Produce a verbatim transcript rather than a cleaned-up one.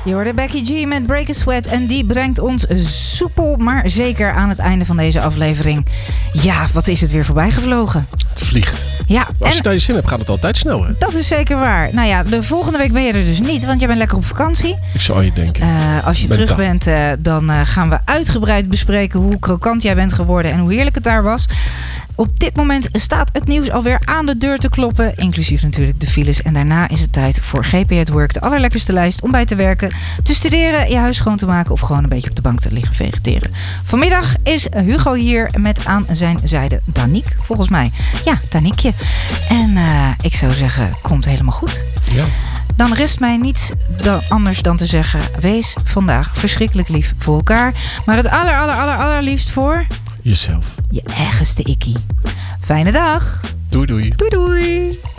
Je hoorde Becky G met Break a Sweat en die brengt ons soepel, maar zeker aan het einde van deze aflevering. Ja, wat is het weer voorbij gevlogen? Het vliegt. Ja, Als en je naar je zin hebt, gaat het altijd snel, hè? dat is zeker waar. Nou ja, de volgende week ben je er dus niet, want jij bent lekker op vakantie. Ik zou je denken. Uh, als je Ben terug daar. bent, uh, dan uh, gaan we uitgebreid bespreken hoe krokant jij bent geworden en hoe heerlijk het daar was. Op dit moment staat het nieuws alweer aan de deur te kloppen, inclusief natuurlijk de files. En daarna is het tijd voor G P at Work, de allerlekkerste lijst om bij te werken, te studeren, je huis schoon te maken of gewoon een beetje op de bank te liggen vegeteren. Vanmiddag is Hugo hier met aan zijn zijde Daniek, volgens mij. Ja, Daniekje. En uh, ik zou zeggen, komt helemaal goed. Ja. Dan rest mij niets dan anders dan te zeggen, wees vandaag verschrikkelijk lief voor elkaar. Maar het aller, aller, aller, allerliefst voor Jezelf. je eigenste ikkie. Fijne dag. Doei doei. Doei doei.